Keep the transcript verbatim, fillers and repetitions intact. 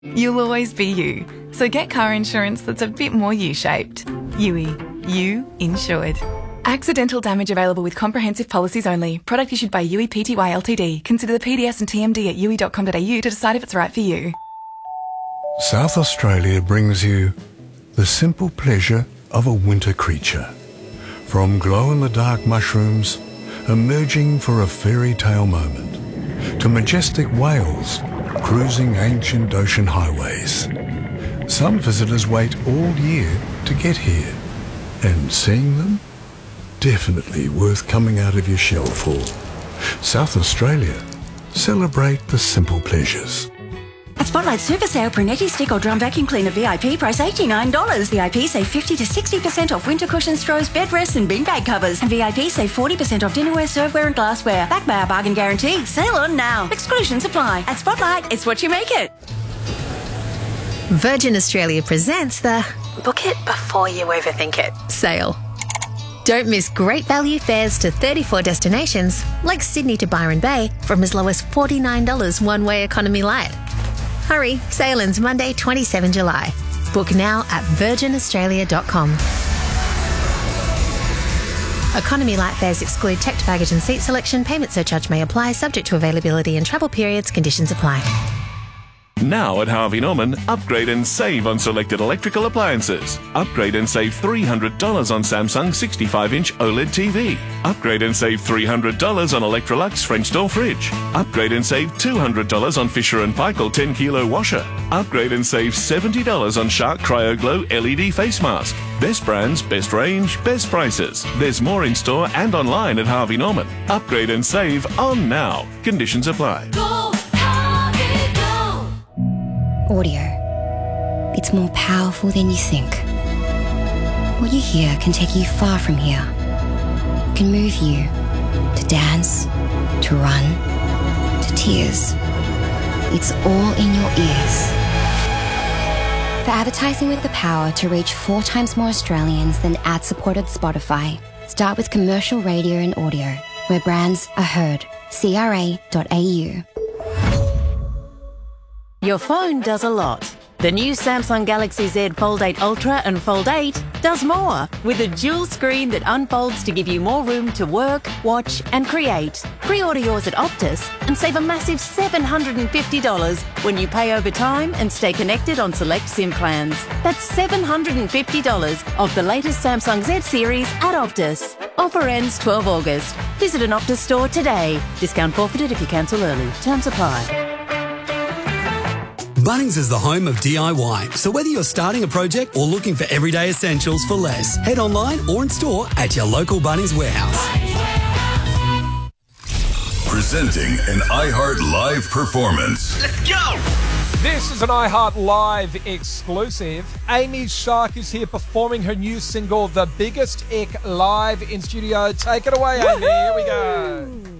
You'll always be you. So get car insurance that's a bit more you-shaped. U I. You insured. Accidental damage available with comprehensive policies only. Product issued by U I Pty Ltd. Consider the P D S and T M D at u i dot com dot a u to decide if it's right for you. South Australia brings you the simple pleasure of a winter creature. From glow-in-the-dark mushrooms emerging for a fairy tale moment, to majestic whales cruising ancient ocean highways. Some visitors wait all year to get here, and seeing them? Definitely worth coming out of your shell for. South Australia. Celebrate the simple pleasures. At Spotlight Super Sale, Brunetti Stick or Drum Vacuum Cleaner V I P price eighty-nine dollars. V I P save fifty to sixty percent off winter cushions, throws, bed rests and beanbag covers. And V I P save forty percent off dinnerware, serveware and glassware. Backed by our bargain guarantee. Sale on now. Exclusions apply. At Spotlight, it's what you make it. Virgin Australia presents the Book It Before You Overthink It sale. Don't miss great value fares to thirty-four destinations, like Sydney to Byron Bay, from as low as forty-nine dollars one-way economy light. Hurry, sale ends Monday, the twenty-seventh of July. Book now at virgin australia dot com. Economy light fares exclude checked baggage and seat selection. Payment surcharge may apply, subject to availability and travel periods. Conditions apply. Now at Harvey Norman, upgrade and save on selected electrical appliances. Upgrade and save three hundred dollars on Samsung sixty-five inch OLED T V. Upgrade and save three hundred dollars on Electrolux French door fridge. Upgrade and save two hundred dollars on Fisher and Paykel ten kilo washer. Upgrade and save seventy dollars on Shark CryoGlow L E D face mask. Best brands, best range, best prices. There's more in store and online at Harvey Norman. Upgrade and save on now. Conditions apply. Go, Harvey, go. Audio. It's more powerful than you think. What you hear can take you far from here. It can move you to dance, to run, to tears. It's all in your ears. For advertising with the power to reach four times more Australians than ad-supported Spotify, start with commercial radio and audio, where brands are heard. C R A dot A U. Your phone does a lot. The new Samsung Galaxy Z Fold eight Ultra and Fold eight does more, with a dual screen that unfolds to give you more room to work, watch and create. Pre-order yours at Optus and save a massive seven hundred fifty dollars when you pay over time and stay connected on select SIM plans. That's seven hundred fifty dollars of the latest Samsung Z series at Optus. Offer ends the twelfth of August. Visit an Optus store today. Discount forfeited if you cancel early. Terms apply. Bunnings is the home of D I Y, so whether you're starting a project or looking for everyday essentials for less, head online or in store at your local Bunnings warehouse. Presenting an iHeart Live performance. Let's go! This is an iHeart Live exclusive. Amy Shark is here performing her new single, The Biggest Ick, live in studio. Take it away, Amy. Here we go.